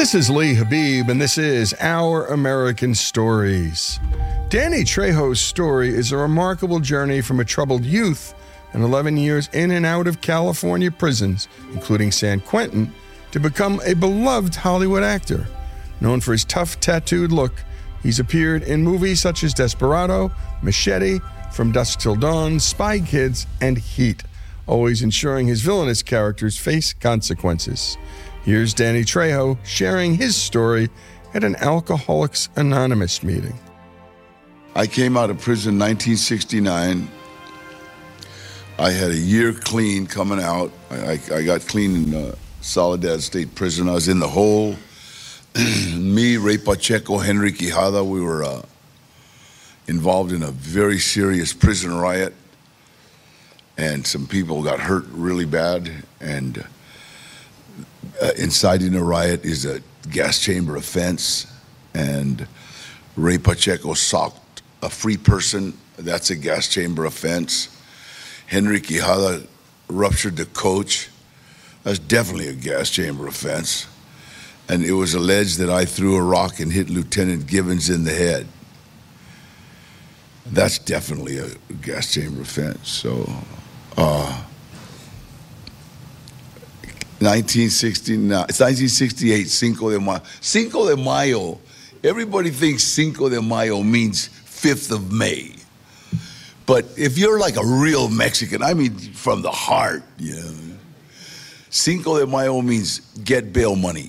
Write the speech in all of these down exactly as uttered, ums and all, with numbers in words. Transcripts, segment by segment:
This is Lee Habib, and this is Our American Stories. Danny Trejo's story is a remarkable journey from a troubled youth and eleven years in and out of California prisons, including San Quentin, to become a beloved Hollywood actor. Known for his tough, tattooed look, he's appeared in movies such as Desperado, Machete, From Dusk Till Dawn, Spy Kids, and Heat, always ensuring his villainous characters face consequences. Here's Danny Trejo sharing his story at an Alcoholics Anonymous meeting. I came out of prison in nineteen sixty-nine. I had a year clean coming out. I, I, I got clean in uh, Soledad State Prison. I was in the hole. Me, Ray Pacheco, Henry Quijada, we were uh, involved in a very serious prison riot. And some people got hurt really bad. And uh, inciting a riot is a gas chamber offense. And Ray Pacheco socked a free person. That's a gas chamber offense. Henry Quijada ruptured the coach. That's definitely a gas chamber offense. And it was alleged that I threw a rock and hit Lieutenant Gibbons in the head. That's definitely a gas chamber offense. So, uh, nineteen sixty-nine, it's nineteen sixty-eight, Cinco de Mayo. Cinco de Mayo, everybody thinks Cinco de Mayo means fifth of May. But if you're like a real Mexican, I mean from the heart, you know, Cinco de Mayo means get bail money.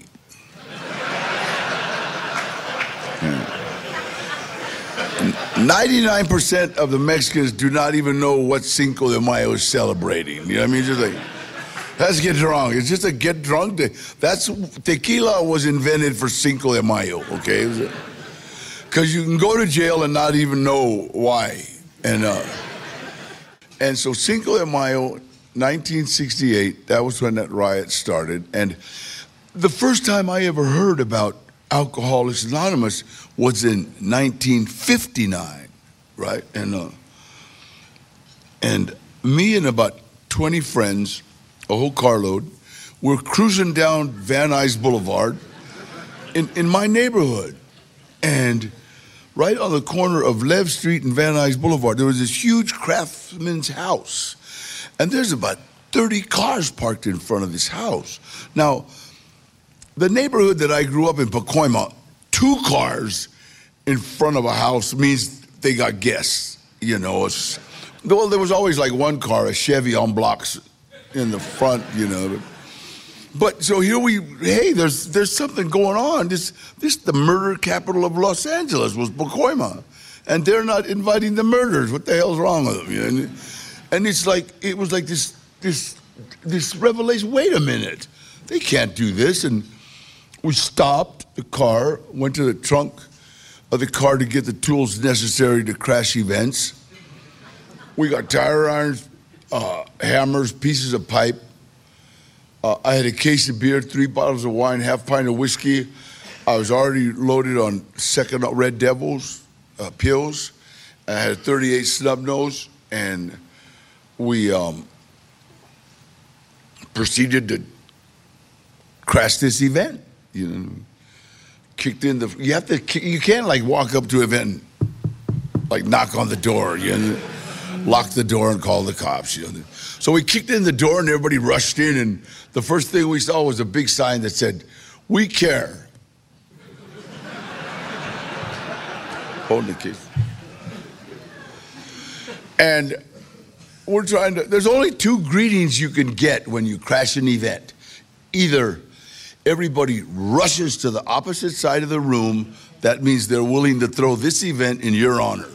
ninety-nine percent of the Mexicans do not even know what Cinco de Mayo is celebrating. You know what I mean? Just like, let's get drunk. It's just a get drunk day. That's, tequila was invented for Cinco de Mayo, okay? Because you can go to jail and not even know why. And uh, and so Cinco de Mayo, nineteen sixty-eight, that was when that riot started. And the first time I ever heard about Alcoholics Anonymous was in nineteen fifty-nine, right? And uh, and me and about twenty friends, a whole carload, were cruising down Van Nuys Boulevard in, in my neighborhood. And right on the corner of Lev Street and Van Nuys Boulevard, there was this huge craftsman's house. And there's about thirty cars parked in front of this house. Now, the neighborhood that I grew up in, Pacoima, two cars in front of a house means they got guests, you know. It's, well, there was always like one car, a Chevy on blocks in the front, you know. But so here we, hey, there's there's something going on. This, this the murder capital of Los Angeles was Pacoima. And they're not inviting the murderers. What the hell's wrong with them? You know? And, and it's like, it was like this, this, this revelation, wait a minute. They can't do this. And we stopped the car, went to the trunk of the car to get the tools necessary to crash events. We got tire irons, uh, hammers, pieces of pipe. Uh, I had a case of beer, three bottles of wine, half pint of whiskey. I was already loaded on second Red Devils uh, pills. I had a thirty-eight snub nose, and we um, proceeded to crash this event. You know, kicked in the. You have to. You can't like walk up to an event and like knock on the door. You know, lock the door and call the cops. You know. So we kicked in the door and everybody rushed in, and the first thing we saw was a big sign that said, "We care." Hold the key. And we're trying to. There's only two greetings you can get when you crash an event. Either everybody rushes to the opposite side of the room. That means they're willing to throw this event in your honor.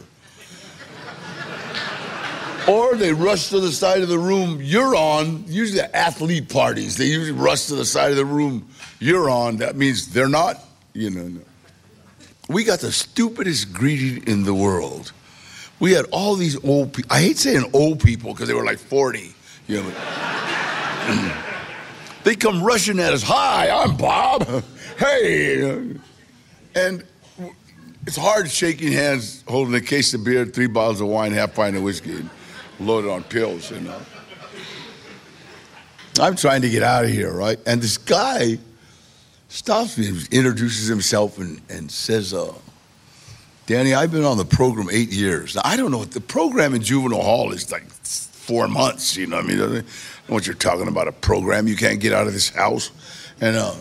Or they rush to the side of the room you're on. Usually at athlete parties, they usually rush to the side of the room you're on. That means they're not, you know. We got the stupidest greeting in the world. We had all these old people. I hate saying old people because they were like forty, you know. They come rushing at us. Hi, I'm Bob. Hey. And it's hard shaking hands, holding a case of beer, three bottles of wine, half pint of whiskey, loaded on pills, you know. I'm trying to get out of here, right? And this guy stops me, introduces himself, and, and says, uh, Danny, I've been on the program eight years. Now, I don't know what the program in juvenile hall is like four months, you know what I mean? I don't know what you're talking about, a program. You can't get out of this house. And, uh,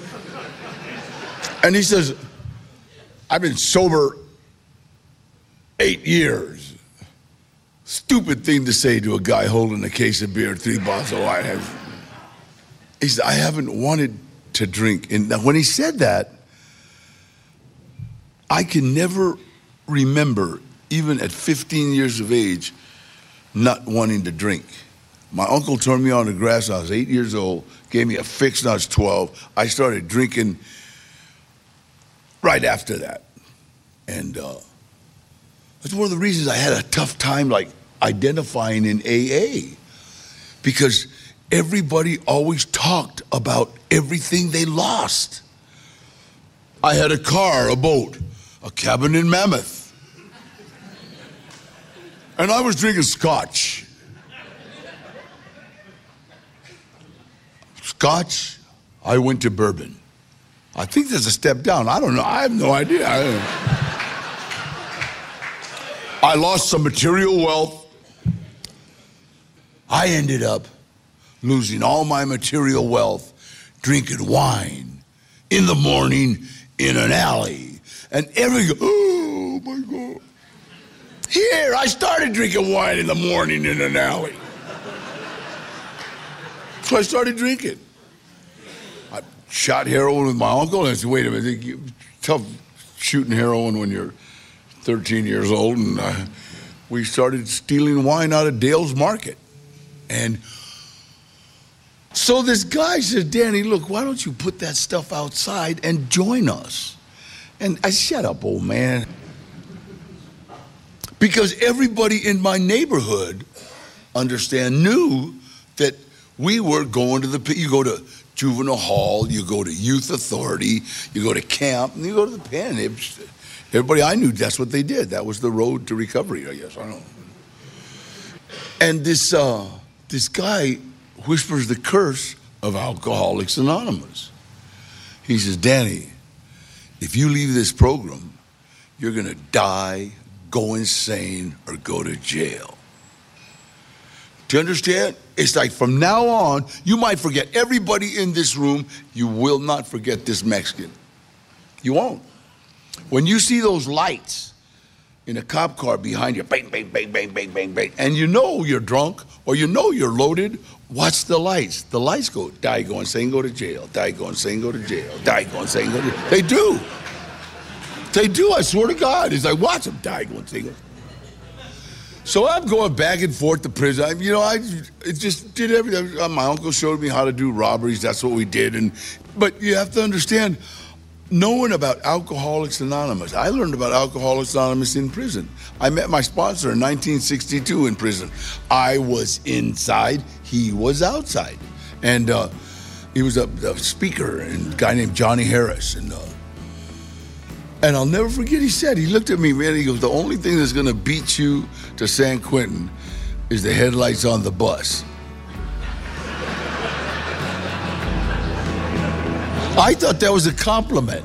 and he says, I've been sober eight years. Stupid thing to say to a guy holding a case of beer, three bottles of wine. He said, I haven't wanted to drink. And when he said that, I can never remember, even at fifteen years of age, not wanting to drink. My uncle turned me on the grass when I was eight years old, gave me a fix when I was twelve. I started drinking right after that. And uh, that's one of the reasons I had a tough time, like, identifying in A A. Because everybody always talked about everything they lost. I had a car, a boat, a cabin in Mammoth. And I was drinking scotch. Scotch, I went to bourbon. I think there's a step down. I don't know. I have no idea. I, don't know. I lost some material wealth. I ended up losing all my material wealth drinking wine in the morning in an alley. And everybody goes, oh my God. Here, I started drinking wine in the morning in an alley. So I started drinking. I shot heroin with my uncle, and I said, wait a minute, it's tough shooting heroin when you're thirteen years old. And uh, we started stealing wine out of Dale's Market. And so this guy says, Danny, look, why don't you put that stuff outside and join us? And I said, shut up, old man. Because everybody in my neighborhood, understand, knew that we were going to the, you go to juvenile hall, you go to youth authority, you go to camp, and you go to the pen. Everybody I knew, that's what they did. That was the road to recovery, I guess. I don't know. And this, uh, this guy whispers the curse of Alcoholics Anonymous. He says, Danny, if you leave this program, you're going to die, go insane, or go to jail. Do you understand? It's like from now on, you might forget everybody in this room. You will not forget this Mexican. You won't. When you see those lights in a cop car behind you, bang, bang, bang, bang, bang, bang, bang, and you know you're drunk or you know you're loaded, watch the lights. The lights go, die, go insane, go to jail. Die, go insane, go to jail. Die, go insane, go to jail. They do. They do, I swear to God. It's like, watch them die, go insane, go. So I'm going back and forth to prison. I, you know, I it just did everything. My uncle showed me how to do robberies. That's what we did. And but you have to understand, knowing about Alcoholics Anonymous, I learned about Alcoholics Anonymous in prison. I met my sponsor in nineteen sixty-two in prison. I was inside, he was outside. And uh, he was a, a speaker, and a guy named Johnny Harris. And uh, and I'll never forget, he said, he looked at me, man, he goes, the only thing that's gonna beat you to San Quentin is the headlights on the bus. I thought that was a compliment.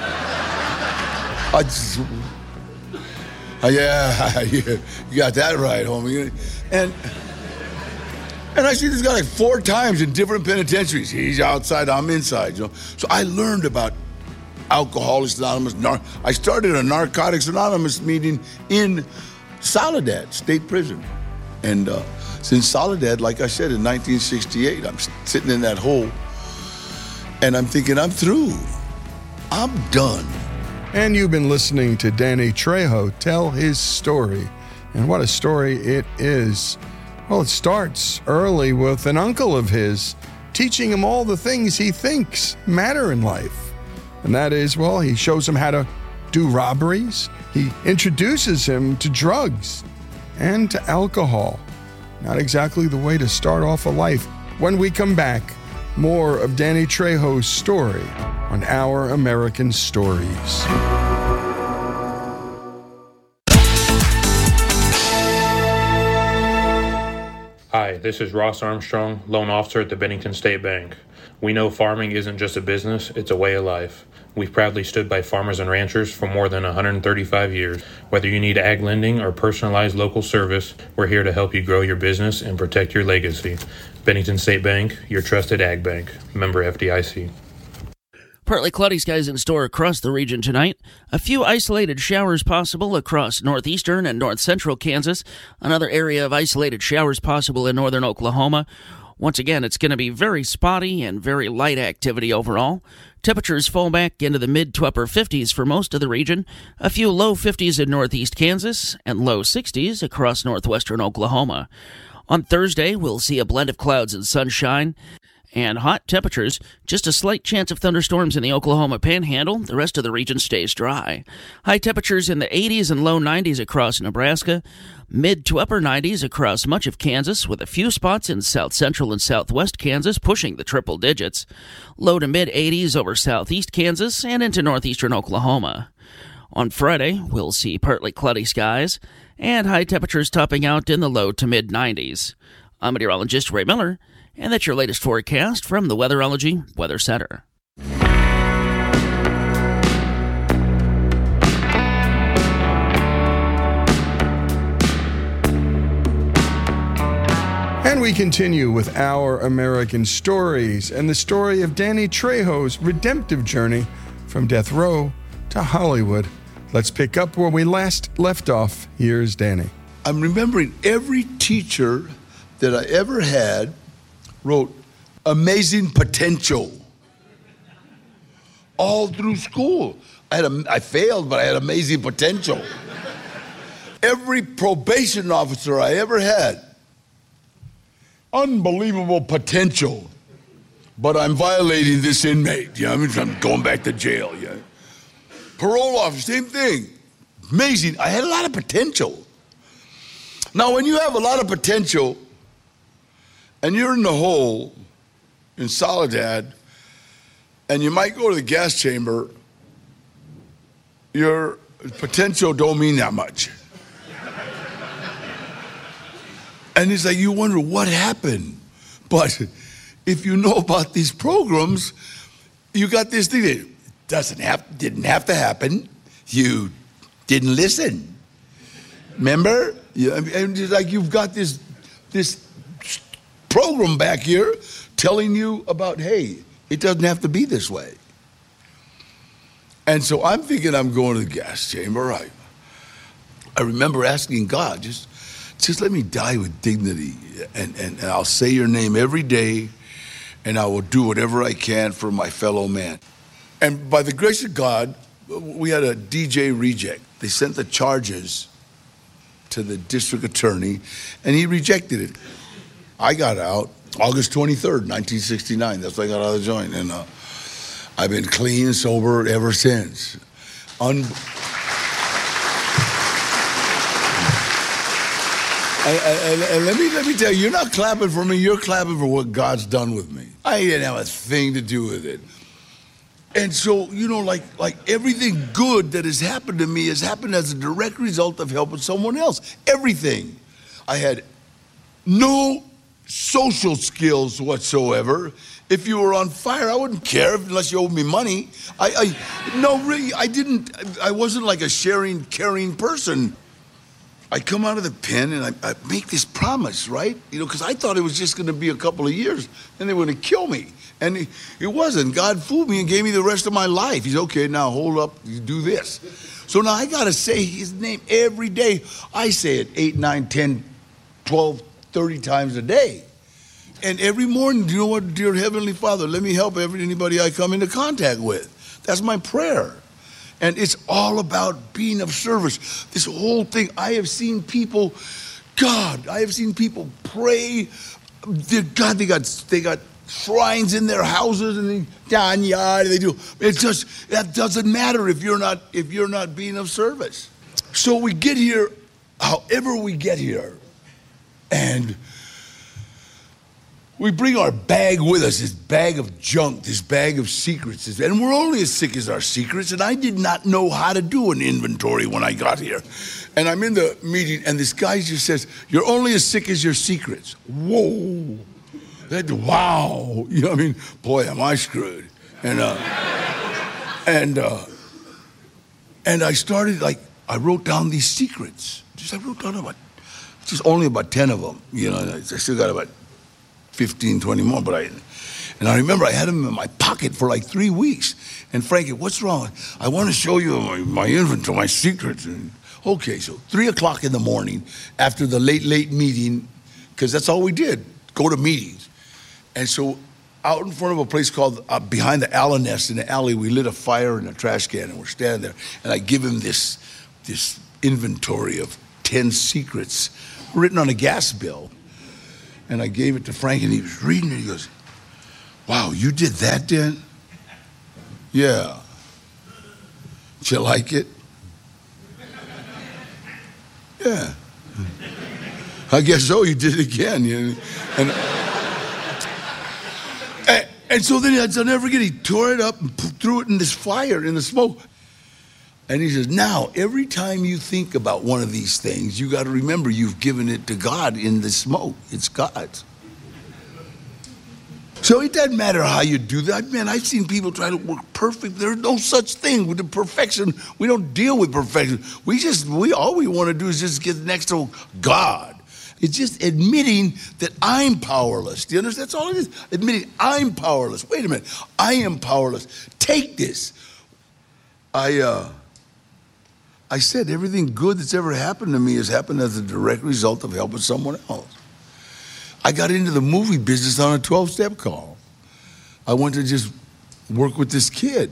I just, uh, yeah, you got that right, homie. And and I see this guy like four times in different penitentiaries. He's outside, I'm inside, you know. So I learned about Alcoholics Anonymous. Nar- I started a Narcotics Anonymous meeting in Soledad State Prison. And uh, since Soledad, like I said, in nineteen sixty-eight, I'm sitting in that hole. And I'm thinking, I'm through. I'm done. And you've been listening to Danny Trejo tell his story. And what a story it is. Well, it starts early with an uncle of his teaching him all the things he thinks matter in life. And that is, well, he shows him how to do robberies. He introduces him to drugs and to alcohol. Not exactly the way to start off a life. When we come back, more of Danny Trejo's story on Our American Stories. Hi, this is Ross Armstrong, loan officer at the Bennington State Bank. We know farming isn't just a business, it's a way of life. We've proudly stood by farmers and ranchers for more than one hundred thirty-five years. Whether you need ag lending or personalized local service, we're here to help you grow your business and protect your legacy. Bennington State Bank, your trusted ag bank. Member F D I C. Partly cloudy skies in store across the region tonight. A few isolated showers possible across northeastern and north central Kansas. Another area of isolated showers possible in northern Oklahoma. Once again, it's going to be very spotty and very light activity overall. Temperatures fall back into the mid to upper fifties for most of the region. A few low fifties in northeast Kansas and low sixties across northwestern Oklahoma. On Thursday, we'll see a blend of clouds and sunshine and hot temperatures. Just a slight chance of thunderstorms in the Oklahoma Panhandle. The rest of the region stays dry. High temperatures in the eighties and low nineties across Nebraska. Mid to upper nineties across much of Kansas, with a few spots in south central and southwest Kansas pushing the triple digits. Low to mid eighties over southeast Kansas and into northeastern Oklahoma. On Friday, we'll see partly cloudy skies and high temperatures topping out in the low to mid nineties. I'm meteorologist Ray Miller, and that's your latest forecast from the Weatherology Weather Center. And we continue with Our American Stories and the story of Danny Trejo's redemptive journey from death row to Hollywood. Let's pick up where we last left off. Here's Danny. I'm remembering every teacher that I ever had wrote amazing potential all through school. I had a, I failed, but I had amazing potential. Every probation officer I ever had, unbelievable potential, but I'm violating this inmate. You know, I mean, I'm going back to jail. Yeah. Parole officer, same thing. Amazing. I had a lot of potential. Now, when you have a lot of potential and you're in the hole in Soledad and you might go to the gas chamber, your potential don't mean that much. And it's like you wonder what happened. But if you know about these programs, you got this thing that doesn't have, didn't have to happen. You didn't listen. Remember? Yeah, and it's like you've got this this program back here telling you about, hey, it doesn't have to be this way. And so I'm thinking I'm going to the gas chamber. Right? I remember asking God, just, just let me die with dignity, and, and, and I'll say your name every day, and I will do whatever I can for my fellow man. And by the grace of God, we had a D J reject. They sent the charges to the district attorney, and he rejected it. I got out August twenty-third, nineteen sixty-nine. That's when I got out of the joint, and uh, I've been clean and sober ever since. Un- and, and, and let me let me tell you, you're not clapping for me. You're clapping for what God's done with me. I didn't have a thing to do with it. And so, you know, like like everything good that has happened to me has happened as a direct result of helping someone else. Everything. I had no social skills whatsoever. If you were on fire, I wouldn't care unless you owed me money. I, I no, really, I didn't. I wasn't like a sharing, caring person. I come out of the pen and I, I make this promise, right? You know, because I thought it was just going to be a couple of years, and they were going to kill me. And it, it wasn't. God fooled me and gave me the rest of my life. He's okay, now hold up, you do this. So now I got to say his name every day. I say it eight, nine, ten, twelve, thirty times a day. And every morning, do you know what, dear Heavenly Father, let me help every, anybody I come into contact with. That's my prayer. And it's all about being of service. This whole thing, I have seen people, God, I have seen people pray. God, they got they got shrines in their houses, and they down yard, they do. It's just, that doesn't matter if you're not if you're not being of service. So we get here, however we get here, and we bring our bag with us, this bag of junk, this bag of secrets. And we're only as sick as our secrets. And I did not know how to do an inventory when I got here. And I'm in the meeting, and this guy just says, you're only as sick as your secrets. Whoa. That, wow. You know what I mean? Boy, am I screwed. And, uh, and, uh, and I started, like, I wrote down these secrets. Just I wrote down about, just only about ten of them. You know, I still got about fifteen, twenty more, but I, and I remember I had them in my pocket for like three weeks. And Frankie, what's wrong? I want to show you my, my inventory, my secrets. And, okay, so three o'clock in the morning after the late, late meeting, because that's all we did, go to meetings. And so out in front of a place called, uh, behind the Allen Nest in the alley, we lit a fire in a trash can and we're standing there. And I give him this, this inventory of ten secrets written on a gas bill. And I gave it to Frank and he was reading it. He goes, wow, you did that, Dan? Yeah. Did you like it? Yeah. I guess so, you did it again. You know? and, and, and so then I'll never forget, he tore it up and threw it in this fire, in the smoke. And he says, now, every time you think about one of these things, you got to remember you've given it to God in the smoke. It's God's. So it doesn't matter how you do that. Man, I've seen people try to work perfect. There's no such thing with the perfection. We don't deal with perfection. We just, we all we want to do is just get next to God. It's just admitting that I'm powerless. Do you understand? That's all it is. Admitting I'm powerless. Wait a minute. I am powerless. Take this. I, uh, I said everything good that's ever happened to me has happened as a direct result of helping someone else. I got into the movie business on a twelve-step call. I went to just work with this kid.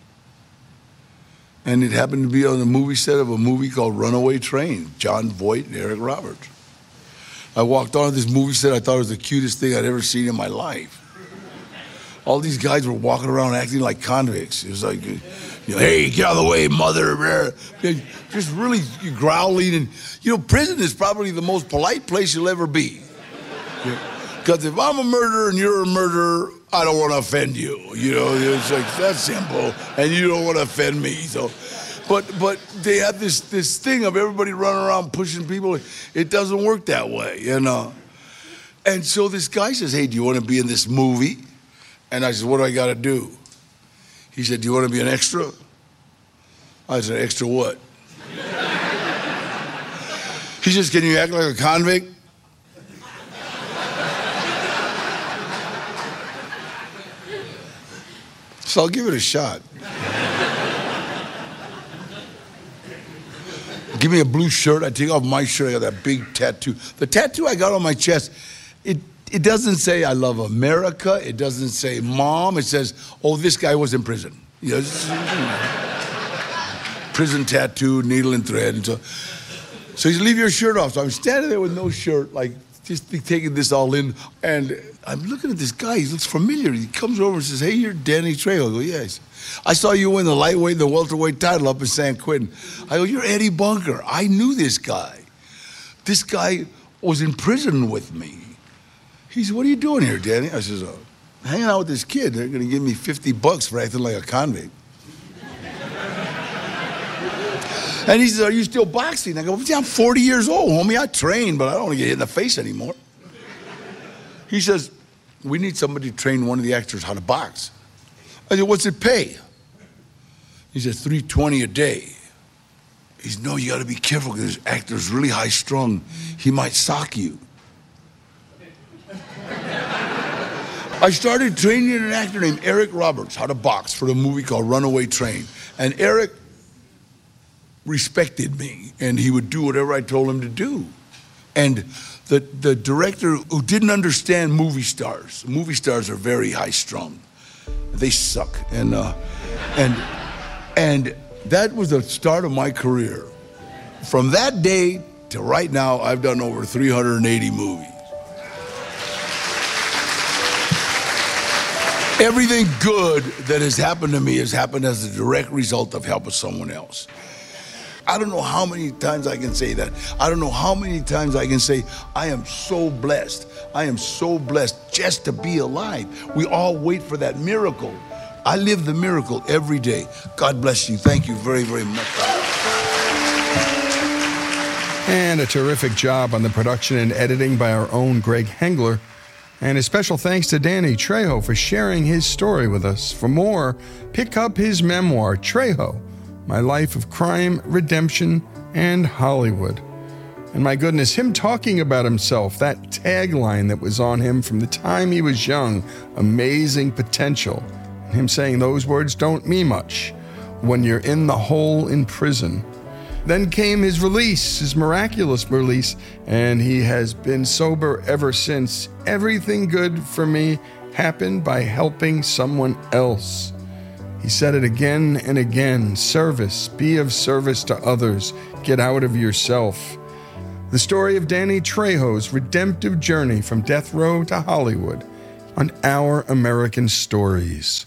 And it happened to be on the movie set of a movie called Runaway Train, John Voight and Eric Roberts. I walked onto this movie set, I thought it was the cutest thing I'd ever seen in my life. All these guys were walking around acting like convicts. It was like, you know, hey, get out of the way, mother. Just really growling. And, you know, prison is probably the most polite place you'll ever be. Because if I'm a murderer and you're a murderer, I don't want to offend you. You know, it's like, that's simple. And you don't want to offend me. So, but but they have this this thing of everybody running around pushing people. It doesn't work that way, you know. And so this guy says, hey, do you want to be in this movie? And I said, what do I got to do? He said, do you want to be an extra? I said, extra what? He says, can you act like a convict? So I'll give it a shot. Give me a blue shirt. I take off my shirt. I got that big tattoo. The tattoo I got on my chest, it it doesn't say I love America. It doesn't say mom. It says, oh, this guy was in prison. You know, prison tattoo, needle and thread. And so, so he said, leave your shirt off. So I'm standing there with no shirt, like just taking this all in. And I'm looking at this guy. He looks familiar. He comes over and says, hey, you're Danny Trejo. I go, yes. I saw you win the lightweight and the welterweight title up in San Quentin. I go, you're Eddie Bunker. I knew this guy. This guy was in prison with me. He said, what are you doing here, Danny? I says, oh, hanging out with this kid. They're going to give me fifty bucks for acting like a convict. And he says, are you still boxing? I go, yeah, I'm forty years old, homie. I train, but I don't want to get hit in the face anymore. He says, we need somebody to train one of the actors how to box. I said, what's it pay? He said, three twenty a day. He said, no, you got to be careful because this actor's really high strung. He might sock you. I started training an actor named Eric Roberts how to box for the movie called Runaway Train. And Eric respected me, and he would do whatever I told him to do. And the, the director who didn't understand movie stars, movie stars are very high strung. They suck. And, uh, and, and that was the start of my career. From that day to right now, I've done over three hundred eighty movies. Everything good that has happened to me has happened as a direct result of helping someone else. I don't know how many times I can say that. I don't know how many times I can say, I am so blessed. I am so blessed just to be alive. We all wait for that miracle. I live the miracle every day. God bless you. Thank you very, very much. And a terrific job on the production and editing by our own Greg Hengler. And a special thanks to Danny Trejo for sharing his story with us. For more, pick up his memoir, Trejo, My Life of Crime, Redemption, and Hollywood. And my goodness, him talking about himself, that tagline that was on him from the time he was young, amazing potential, and him saying those words don't mean much when you're in the hole in prison. Then came his release, his miraculous release, and he has been sober ever since. Everything good for me happened by helping someone else. He said it again and again, service, be of service to others, get out of yourself. The story of Danny Trejo's redemptive journey from death row to Hollywood on Our American Stories.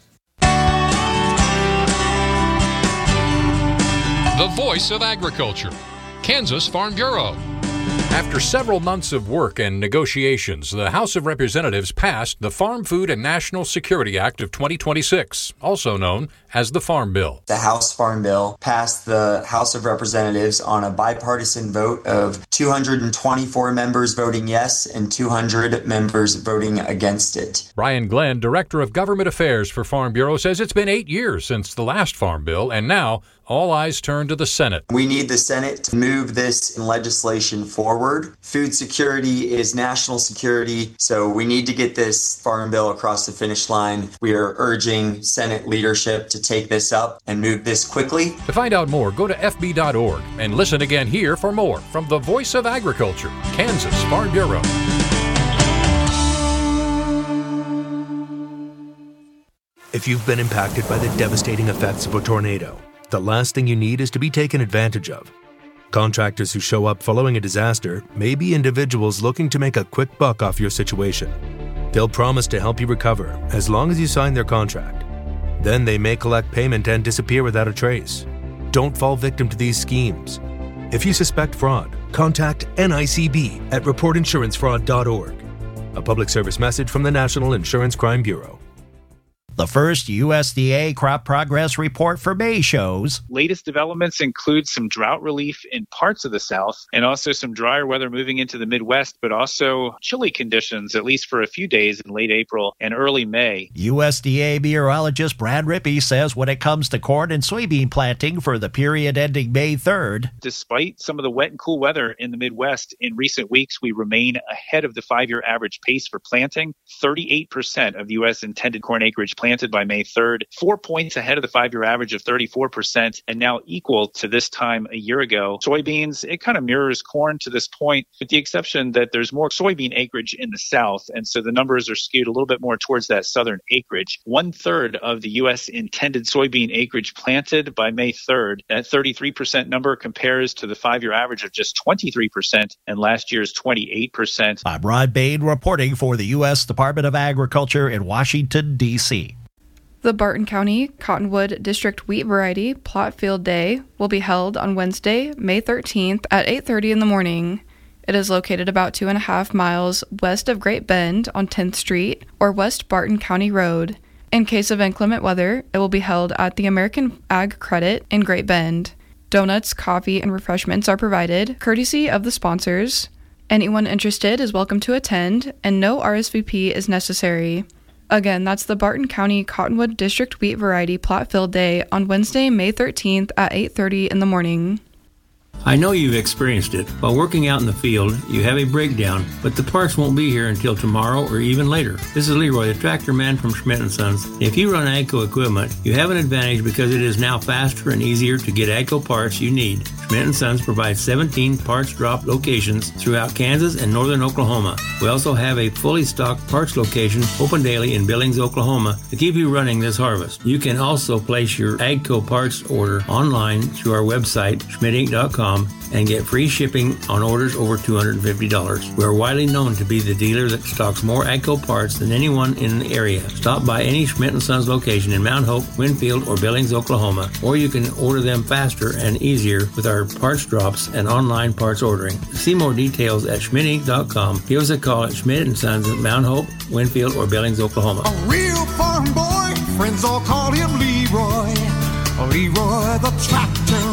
The Voice of Agriculture, Kansas Farm Bureau. After several months of work and negotiations, the House of Representatives passed the Farm Food and National Security Act of twenty twenty-six, also known as the Farm Bill. The House Farm Bill passed the House of Representatives on a bipartisan vote of two hundred twenty-four members voting yes and two hundred members voting against it. Brian Glenn, Director of Government Affairs for Farm Bureau, says it's been eight years since the last Farm Bill, and now all eyes turn to the Senate. We need the Senate to move this legislation forward. Food security is national security, so we need to get this Farm Bill across the finish line. We are urging Senate leadership to take this up and move this quickly. To find out more, go to F B dot org and listen again here for more from the Voice of Agriculture, Kansas Farm Bureau. If you've been impacted by the devastating effects of a tornado, the last thing you need is to be taken advantage of. Contractors who show up following a disaster may be individuals looking to make a quick buck off your situation. They'll promise to help you recover as long as you sign their contract. Then they may collect payment and disappear without a trace. Don't fall victim to these schemes. If you suspect fraud, contact N I C B at report insurance fraud dot org. A public service message from the National Insurance Crime Bureau. The first U S D A crop progress report for May shows latest developments include some drought relief in parts of the South and also some drier weather moving into the Midwest, but also chilly conditions, at least for a few days in late April and early May. U S D A meteorologist Brad Rippey says when it comes to corn and soybean planting for the period ending May third, despite some of the wet and cool weather in the Midwest in recent weeks, we remain ahead of the five-year average pace for planting. thirty-eight percent of U S intended corn acreage planted by May third, four points ahead of the five-year average of thirty-four percent, and now equal to this time a year ago. Soybeans, it kind of mirrors corn to this point, with the exception that there's more soybean acreage in the South, and so the numbers are skewed a little bit more towards that southern acreage. One-third of the U S intended soybean acreage planted by May third. That thirty-three percent number compares to the five-year average of just twenty-three percent and last year's twenty-eight percent. I'm Rod Bain reporting for the U S Department of Agriculture in Washington, D C The Barton County Cottonwood District Wheat Variety Plot Field Day will be held on Wednesday, May thirteenth at eight thirty in the morning. It is located about two and a half miles west of Great Bend on tenth Street or West Barton County Road. In case of inclement weather, it will be held at the American Ag Credit in Great Bend. Donuts, coffee, and refreshments are provided, courtesy of the sponsors. Anyone interested is welcome to attend, and no R S V P is necessary. Again, that's the Barton County Cottonwood District Wheat Variety Plot Field Day on Wednesday, May thirteenth at eight thirty in the morning. I know you've experienced it. While working out in the field, you have a breakdown, but the parts won't be here until tomorrow or even later. This is Leroy, the tractor man from Schmidt and Sons. If you run AGCO equipment, you have an advantage because it is now faster and easier to get AGCO parts you need. Schmidt and Sons provides seventeen parts drop locations throughout Kansas and northern Oklahoma. We also have a fully stocked parts location open daily in Billings, Oklahoma to keep you running this harvest. You can also place your AGCO parts order online through our website, schmidt inc dot com, and get free shipping on orders over two hundred fifty dollars. We are widely known to be the dealer that stocks more AGCO parts than anyone in the area. Stop by any Schmidt and Sons location in Mount Hope, Winfield, or Billings, Oklahoma, or you can order them faster and easier with our parts drops and online parts ordering. See more details at schmidt inc dot com. Give us a call at Schmidt and Sons at Mount Hope, Winfield, or Billings, Oklahoma. A real farm boy, friends all call him Leroy. Leroy the tractor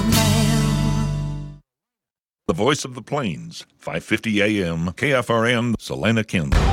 man. The Voice of the Plains, five fifty A M, K F R N, Salina, Kansas.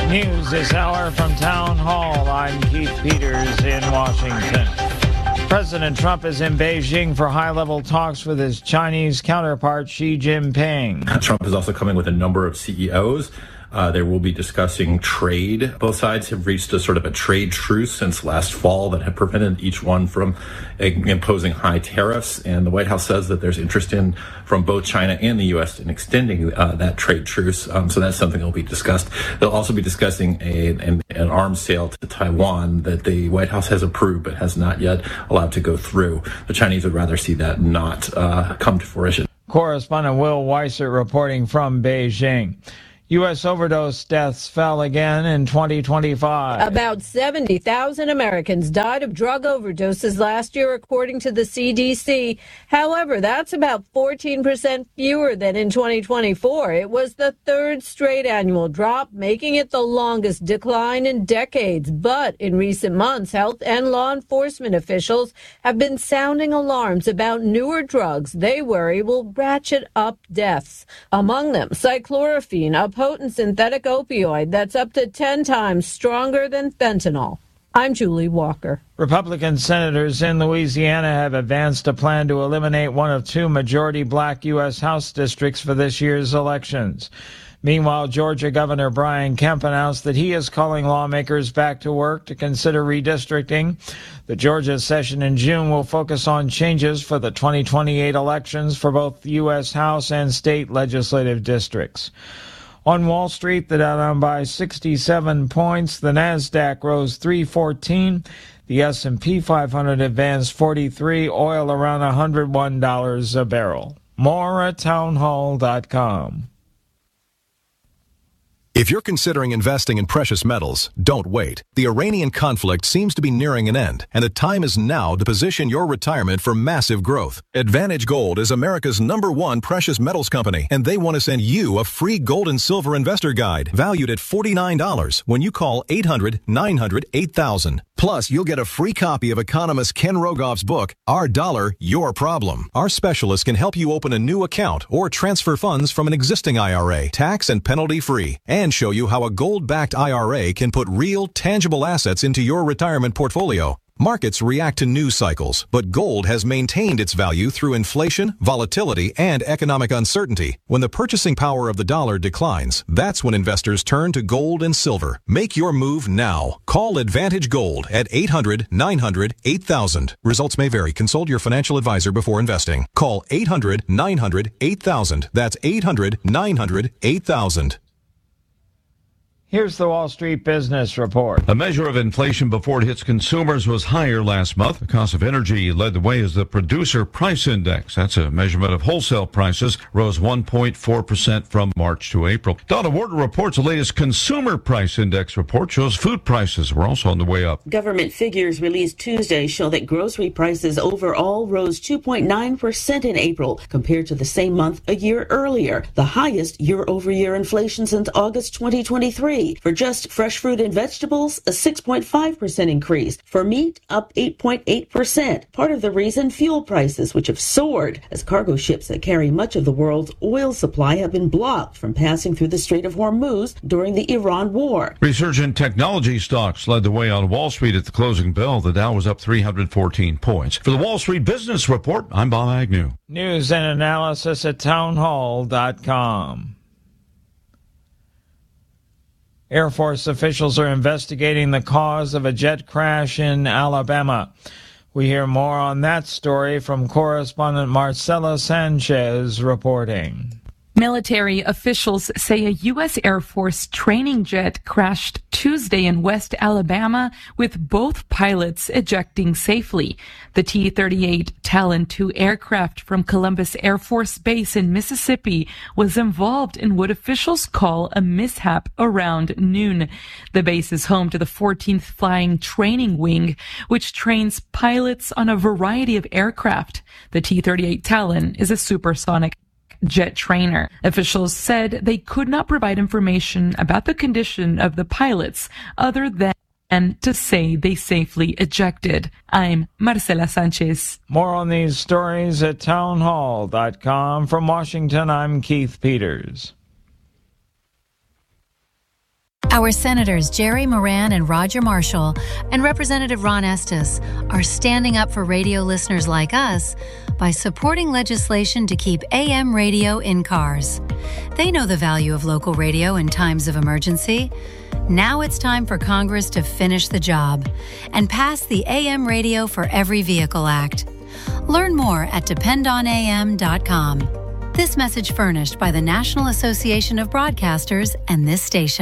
News this hour from Town Hall. I'm Keith Peters in Washington. President Trump is in Beijing for high-level talks with his Chinese counterpart Xi Jinping. Trump is also coming with a number of C E Os. Uh, they will be discussing trade. Both sides have reached a sort of a trade truce since last fall that have prevented each one from uh, imposing high tariffs. And the White House says that there's interest in from both China and the U S in extending uh, that trade truce. Um, so that's something that will be discussed. They'll also be discussing a, an, an arms sale to Taiwan that the White House has approved but has not yet allowed to go through. The Chinese would rather see that not uh, come to fruition. Correspondent Will Weissert reporting from Beijing. U S overdose deaths fell again in twenty twenty-five. About seventy thousand Americans died of drug overdoses last year, according to the C D C. However, that's about fourteen percent fewer than in twenty twenty-four. It was the third straight annual drop, making it the longest decline in decades. But in recent months, health and law enforcement officials have been sounding alarms about newer drugs they worry will ratchet up deaths. Among them, cyclorophene, a potent synthetic opioid that's up to ten times stronger than fentanyl. I'm Julie Walker. Republican senators in Louisiana have advanced a plan to eliminate one of two majority black U S House districts for this year's elections. Meanwhile, Georgia Governor Brian Kemp announced that he is calling lawmakers back to work to consider redistricting. The Georgia session in June will focus on changes for the twenty twenty-eight elections for both the U S House and state legislative districts. On Wall Street, the Dow down by sixty-seven points. The Nasdaq rose three fourteen. The S and P five hundred advanced forty-three. Oil around one hundred one dollars a barrel. More at townhall dot com. If you're considering investing in precious metals, don't wait. The Iranian conflict seems to be nearing an end, and the time is now to position your retirement for massive growth. Advantage Gold is America's number one precious metals company, and they want to send you a free gold and silver investor guide valued at forty-nine dollars when you call eight hundred nine hundred eight thousand. Plus, you'll get a free copy of economist Ken Rogoff's book, Our Dollar, Your Problem. Our specialists can help you open a new account or transfer funds from an existing I R A, tax and penalty free, and show you how a gold-backed I R A can put real, tangible assets into your retirement portfolio. Markets react to news cycles, but gold has maintained its value through inflation, volatility, and economic uncertainty. When the purchasing power of the dollar declines, that's when investors turn to gold and silver. Make your move now. Call Advantage Gold at eight hundred nine hundred eight thousand. Results may vary. Consult your financial advisor before investing. Call eight hundred nine hundred eight thousand. That's eight hundred nine hundred eight thousand. Here's the Wall Street Business Report. A measure of inflation before it hits consumers was higher last month. The cost of energy led the way as the Producer Price Index, that's a measurement of wholesale prices, rose one point four percent from March to April. Donna Warder reports the latest Consumer Price Index report shows food prices were also on the way up. Government figures released Tuesday show that grocery prices overall rose two point nine percent in April compared to the same month a year earlier, the highest year-over-year inflation since August twenty twenty-three. For just fresh fruit and vegetables, a six point five percent increase. For meat, up eight point eight percent. Part of the reason, fuel prices, which have soared as cargo ships that carry much of the world's oil supply have been blocked from passing through the Strait of Hormuz during the Iran war. Resurgent technology stocks led the way on Wall Street at the closing bell. The Dow was up three hundred fourteen points. For the Wall Street Business Report, I'm Bob Agnew. News and analysis at townhall dot com. Air Force officials are investigating the cause of a jet crash in Alabama. We hear more on that story from correspondent Marcela Sanchez reporting. Military officials say a U S Air Force training jet crashed Tuesday in West Alabama with both pilots ejecting safely. The T thirty-eight Talon two aircraft from Columbus Air Force Base in Mississippi was involved in what officials call a mishap around noon. The base is home to the fourteenth Flying Training Wing, which trains pilots on a variety of aircraft. The T thirty-eight Talon is a supersonic jet trainer. Officials said they could not provide information about the condition of the pilots other than to say they safely ejected. I'm Marcela Sanchez. More on these stories at townhall dot com. From Washington, I'm Keith Peters. Our Senators Jerry Moran and Roger Marshall and Representative Ron Estes are standing up for radio listeners like us by supporting legislation to keep A M radio in cars. They know the value of local radio in times of emergency. Now it's time for Congress to finish the job and pass the A M Radio for Every Vehicle Act. Learn more at depend on A M dot com. This message furnished by the National Association of Broadcasters and this station.